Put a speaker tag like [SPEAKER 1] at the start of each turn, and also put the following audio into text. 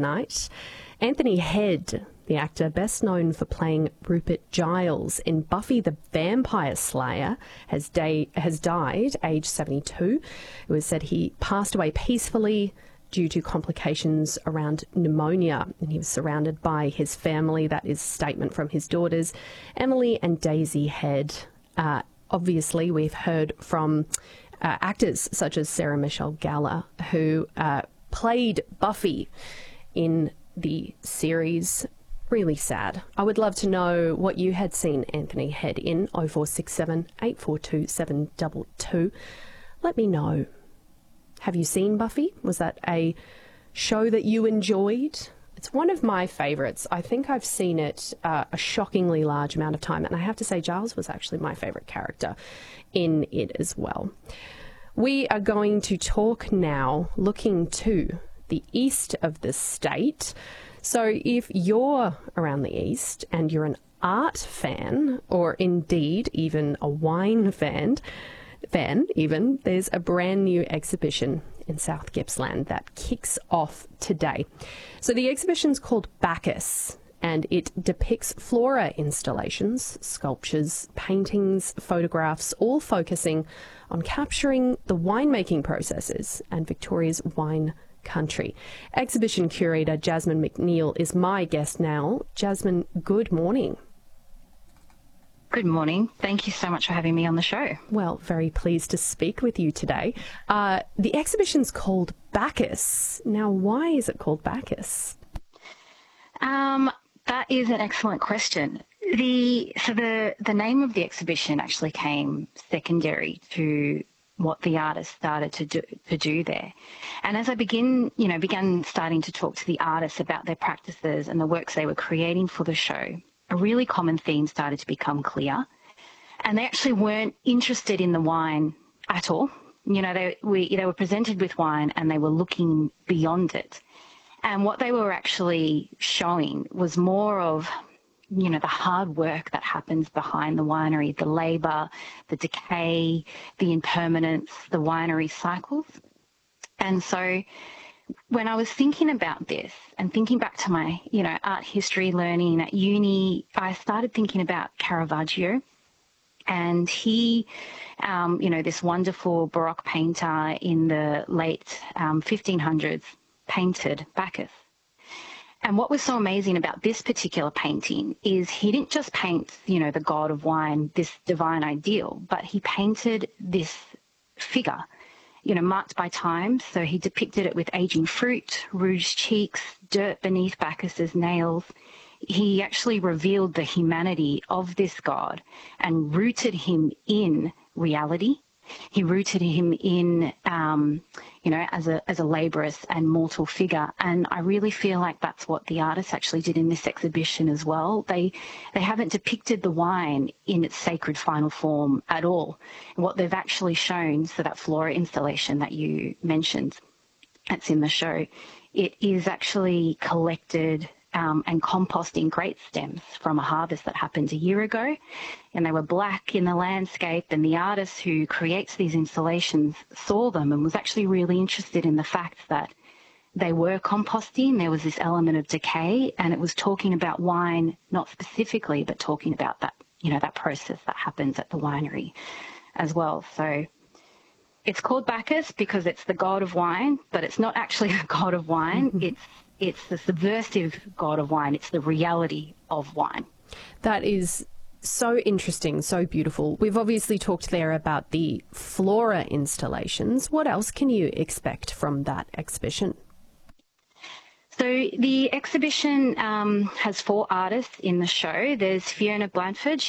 [SPEAKER 1] night. Anthony Head, the actor best known for playing Rupert Giles in Buffy the Vampire Slayer, has died, aged 72. It was said he passed away peacefully due to complications around pneumonia, and he was surrounded by his family. That is a statement from his daughters, Emily and Daisy Head. Obviously, we've heard from actors such as Sarah Michelle Gellar, who played Buffy in the series. Really sad. I would love to know what you had seen Anthony Head in. 0467 842 722. Let me know. Have you seen Buffy? Was that a show that you enjoyed? It's one of my favourites. I think I've seen it a shockingly large amount of time, and I have to say Giles was actually my favourite character in it as well. We are going to talk now looking to the east of the state. So if you're around the east and you're an art fan, or indeed even a wine fan even, there's a brand new exhibition in South Gippsland that kicks off today. So the exhibition's called Bacchus, and it depicts flora installations, sculptures, paintings, photographs, all focusing on capturing the winemaking processes and Victoria's wine country. Exhibition curator Jasmine McNeil is my guest now. Jasmine, good morning.
[SPEAKER 2] Good morning. Thank you so much for having me on the show.
[SPEAKER 1] Well, very pleased to speak with you today. The exhibition's called Bacchus. Now, why is it called Bacchus?
[SPEAKER 2] That is an excellent question. The name of the exhibition actually came secondary to what the artist started to do there. And as I began starting to talk to the artists about their practices and the works they were creating for the show, a really common theme started to become clear. And they actually weren't interested in the wine at all. They were presented with wine and they were looking beyond it. And what they were actually showing was more of the hard work that happens behind the winery, the labour, the decay, the impermanence, the winery cycles. And so when I was thinking about this and thinking back to my, art history learning at uni, I started thinking about Caravaggio. And he, this wonderful Baroque painter in the late 1500s, painted Bacchus. And what was so amazing about this particular painting is he didn't just paint, the god of wine, this divine ideal, but he painted this figure, marked by time. So he depicted it with aging fruit, rouged cheeks, dirt beneath Bacchus's nails. He actually revealed the humanity of this god and rooted him in reality. He rooted him in, as a laborious and mortal figure. And I really feel like that's what the artists actually did in this exhibition as well. They haven't depicted the wine in its sacred final form at all. What they've actually shown, so that flora installation that you mentioned, that's in the show, it is actually collected and composting grape stems from a harvest that happened a year ago. And they were black in the landscape, and the artist who creates these installations saw them and was actually really interested in the fact that they were composting. There was this element of decay, and it was talking about wine, not specifically, but talking about that, that process that happens at the winery as well. So it's called Bacchus because it's the god of wine, but it's not actually the god of wine. It's the subversive god of wine. It's the reality of wine.
[SPEAKER 1] That is so interesting, so beautiful. We've obviously talked there about the flora installations. What else can you expect from that exhibition?
[SPEAKER 2] So the exhibition has 4 artists in the show. There's Fiona Blanford.